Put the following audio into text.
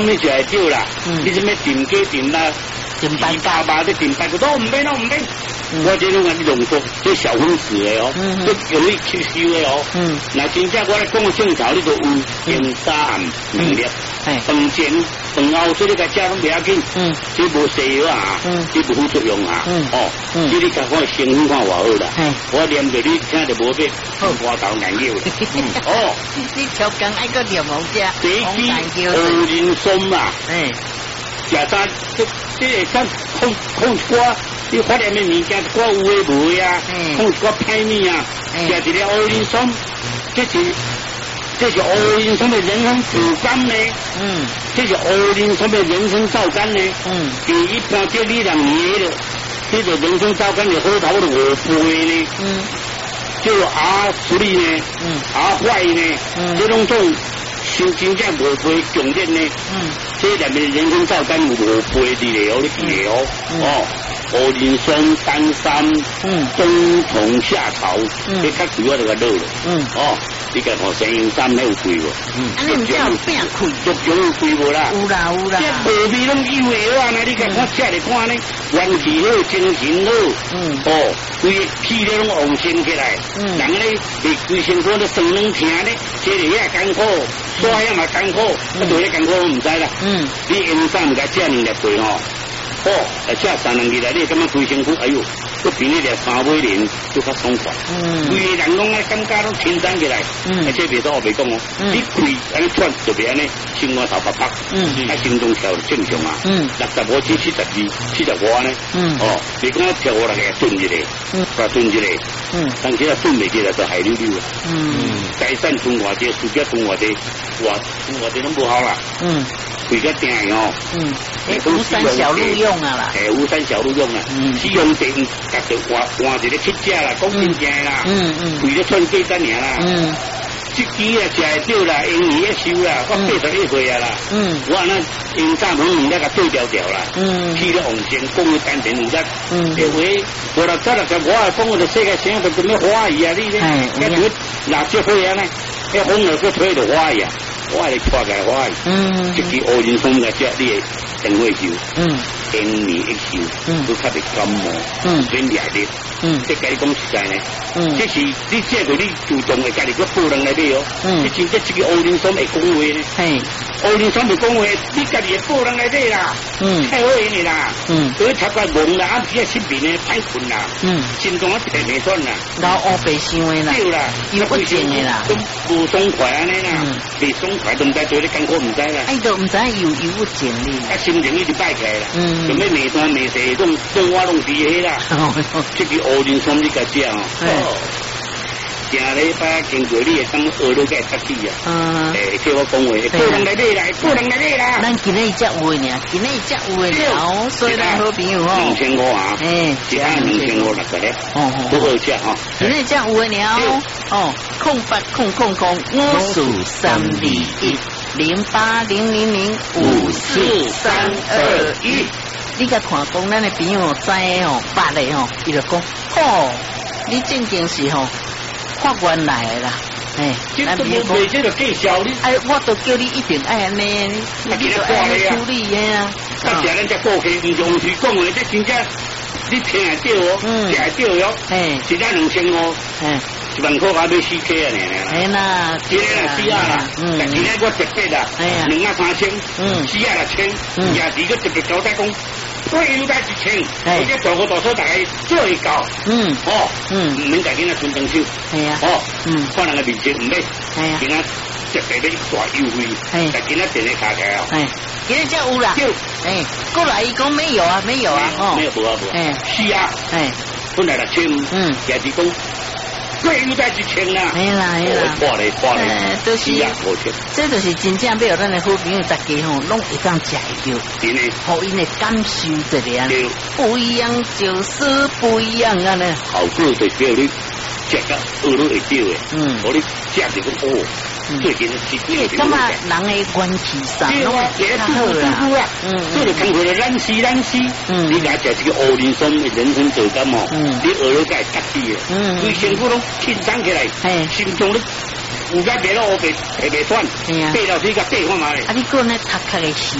你就会对啦。你什么订鸡订啦， 订爸爸的订白骨都唔免咯，唔免。我这种啊，你浓缩这小分子的哦，这容易吸收的哦。那真正我来讲个正草，你都有盐沙含能力。饭前饭后所以你个加拢不要紧。这无西药啊，这无副作用啊。这你甲我成分看偌好啦。我念着你听着无变，花头难咬。 你超工爱个念好食， 第一支蚵仁松啊。食啥？这会当控瓜。你发现咩物件我有诶无诶啊？控一个歹物啊，食一个蚵仁松，这是蚵仁松的人参补肝呢。这是蚵仁松的人参皂苷呢。比一般这你人捏的，这个人参皂苷的好头的5倍呢。这个处理呢，坏呢，这种真正5倍强烈呢。这里面人参皂苷有5倍的嘞，你记得哦。蚵仁松、丹参、冬虫夏草，你较主要就个肉了。你个看生用3还有贵无？ 你唔知有变贵， 足种有贵无啦？ 有啦。 这无味拢有诶啊！你个看吃来看呢，元气好，精神好。规个气咧拢旺盛起来。人咧你规身躯咧酸软疼咧，这里也艰苦，刷也嘛艰苦，做咧艰苦我唔知啦。你用3个吃2粒过吼。吃3、2日来，你感觉规身躯哎呦，佮比你俩3尾年就较爽快。规个人拢爱感觉拢轻松起来。而且别说我袂讲哦，你开安尼喘就别安尼，心肝头啪啪，心脏跳正常啊。65至72、75呢。你讲跳下来个顿一个，把顿一个，但是啊顿袂起来就海溜溜啊。改善吞化剂，输给吞化剂，吞化剂拢不好啦。规个定的哦。 乌山小鹿用啊啦。 乌山小鹿用啊。使用电，夹着换一个七只啦，讲真正啦。为了赚鸡蛋尔啦。这支啊食会着啦，英语一收啦，我81岁啊啦。我那用3盆2粒甲对调调啦。气咧旺盛，讲个单纯2粒。这回我啦早60我讲我就世界上就做咩花艺啊？你咧，那就60岁啊呢，那风儿个吹就花艺啊。我来拖起来花艺。这支蚵仁松个只你会等会收。延年益寿，都较袂感冒，免热烈。这甲你讲实在呢，这是你这个你主动会家己个保人来买哦。这真这个蚵仁松会讲话呢。蚵仁松会讲话，你家己会保人来买啦。太好用的啦。所插个戆啦，暗时啊失眠呢，歹困啦。心脏啊提袂转啦。 老乌白想的啦。对啦，有不正的啦。 都无爽快安尼啦，袂爽快都唔知做咧艰苦唔知啦。 都唔知有不正哩。 心情一直摆起来啦。做咩眉山眉细，拢我拢是迄啦。这个蚵仁松你甲食哦。正礼拜经过你会当学到个得意啊！叫我讲话，个人来买啦，个人来买啦。 咱今日才有呢，今日才有呢，所以咱好朋友哦。 2500啊，其他2560个咧，不好吃哈。 今日才有呢，08000543210800054321。你甲看讲咱的朋友知哦，8个哦，伊就讲，你正经是吼。发源来的啦， 咱别讲，这个介绍你， 我都叫你一定爱安尼，你就爱处理的啊。 但是咱这顾客唔用去讲的，这真正你听会到哦，听会到哟，是咱2500，1万块还买4K啊呢。 哎啦， 今日啦4啦，但今日我100啦，2啊3000，4啊6000，也是个特别交代讲。我应该1000，而且做个大手大概最高。唔免大囡仔存长手。可能个面色唔买，囡仔100买大优惠，但囡仔电咧卡起哦。 今日才有啦。过来伊讲没有啊，没有啊。 没有无啊无。是啊。本来6000，也是讲。贵应该1000啦， 系啦， 破嘞， 都是，这就是真正要有咱的好朋友，大家吼拢会当食会到， 真诶， 互因的感受一个啊，不一样就是不一样啊呢。 效果就叫你食个学都会到诶，我你食就讲哦。最近的因为感觉人的元气上拢会较好啦， 做着工课的咱吃，你家食这个蚵仁松的人参皂苷哦，你学了该得意的，规身躯拢轻松起来，心脏咧有甲白了，白断，白老师甲白看嘛咧。 啊，你讲那塔克的时